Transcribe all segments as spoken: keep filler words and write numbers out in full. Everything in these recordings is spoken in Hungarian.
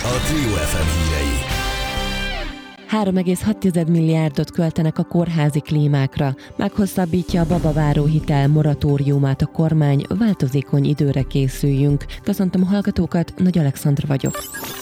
a Trio ef em hírei. három egész hat milliárdot költenek a kórházi klímákra. Meghosszabbítja a babaváró hitel moratóriumát a kormány, változékony időre készüljünk. Köszöntöm a hallgatókat, Nagy Alexandra vagyok.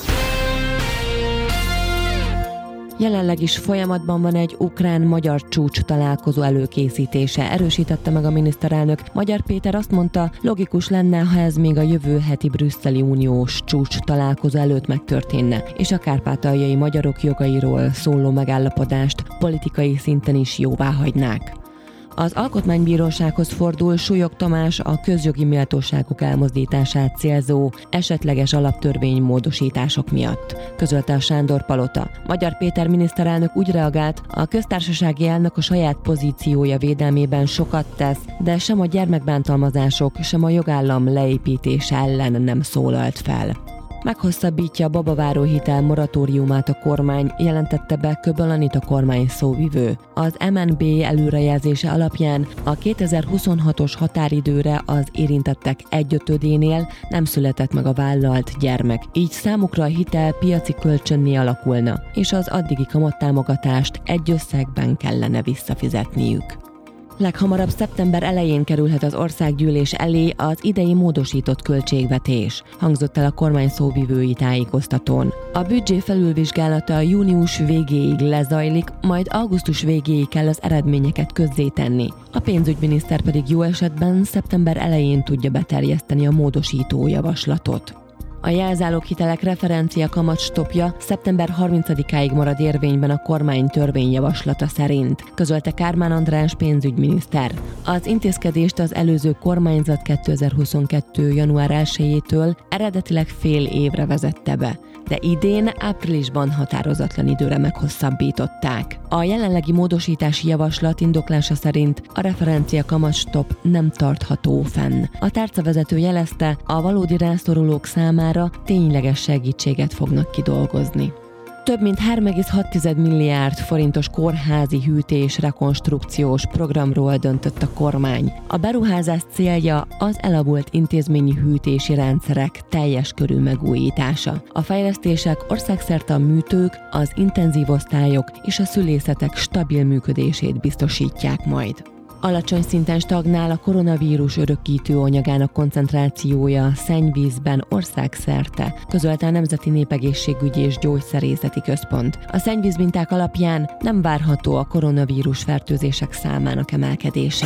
Jelenleg is folyamatban van egy ukrán-magyar csúcs találkozó előkészítése, erősítette meg a miniszterelnök. Magyar Péter azt mondta, logikus lenne, ha ez még a jövő heti brüsszeli uniós csúcs találkozó előtt megtörténne, és a kárpátaljai magyarok jogairól szóló megállapodást politikai szinten is jóvá hagynák. Az Alkotmánybírósághoz fordul Súlyog Tamás a közjogi méltóságok elmozdítását célzó esetleges alaptörvénymódosítások miatt, közölte a Sándor Palota. Magyar Péter miniszterelnök úgy reagált, a köztársasági elnök a saját pozíciója védelmében sokat tesz, de sem a gyermekbántalmazások, sem a jogállam leépítése ellen nem szólalt fel. Meghosszabbítja a babaváró hitel moratóriumát a kormány, jelentette be Köböl Anita kormány szóvivő. Az em en bé előrejelzése alapján a kétezer-huszonhatos határidőre az érintettek egyötödénél nem született meg a vállalt gyermek, így számukra a hitel piaci kölcsönné alakulna, és az addigi kamattámogatást egy összegben kellene visszafizetniük. Leghamarabb szeptember elején kerülhet az országgyűlés elé az idei módosított költségvetés, hangzott el a kormány szóvivői tájékoztatón. A büdzsé felülvizsgálata június végéig lezajlik, majd augusztus végéig kell az eredményeket közzétenni. A pénzügyminiszter pedig jó esetben szeptember elején tudja beterjeszteni a módosító javaslatot. A jelzáloghitelek referencia kamatstopja szeptember harmincadikáig marad érvényben a kormány törvényjavaslata szerint, közölte Kármán András pénzügyminiszter. Az intézkedést az előző kormányzat kétezer-huszonkettő január elsejétől eredetileg fél évre vezette be, de idén áprilisban határozatlan időre meghosszabbították. A jelenlegi módosítási javaslat indoklása szerint a referencia kamatstop nem tartható fenn. A tárcavezető jelezte, a valódi rászorulók számára tényleges segítséget fognak kidolgozni. Több mint három egész hat milliárd forintos kórházi hűtés rekonstrukciós programról döntött a kormány. A beruházás célja az elavult intézményi hűtési rendszerek teljes körű megújítása. A fejlesztések országszerte a műtők, az intenzív osztályok és a szülészetek stabil működését biztosítják majd. Alacsony szinten stagnál a koronavírus örökítő anyagának koncentrációja szennyvízben országszerte, közölte a Nemzeti Népegészségügyi és Gyógyszerészeti Központ. A szennyvízminták alapján nem várható a koronavírus fertőzések számának emelkedése.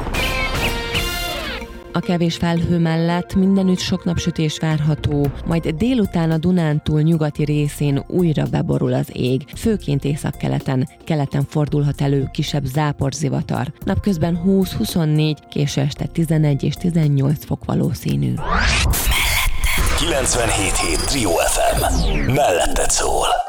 A kevés felhő mellett mindenütt sok napsütés várható, majd délután a Dunántúl nyugati részén újra beborul az ég, főként északkeleten, keleten fordulhat elő kisebb záporzivatar. Napközben húsz-huszonnégy, késő este tizenegy és tizennyolc fok valószínű. kilencvenhét hét Trio ef em. Melletted szól.